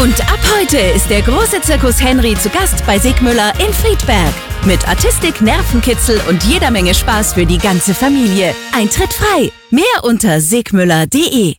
Und ab heute ist der große Zirkus Henry zu Gast bei Sigmüller in Friedberg. Mit Artistik, Nervenkitzel und jeder Menge Spaß für die ganze Familie. Eintritt frei. Mehr unter sigmüller.de.